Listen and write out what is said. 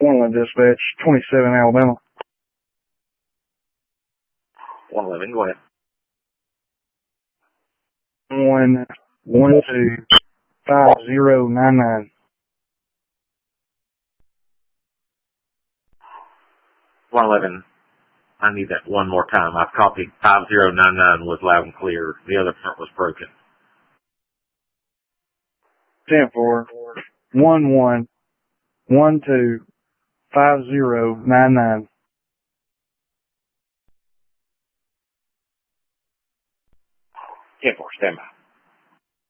111 dispatch, 27 Alabama. 111, go ahead. 1125099. 111, I need that one more time. I've copied 5099 was loud and clear. The other part was broken. 10-4, 11125099. 10-4, stand by.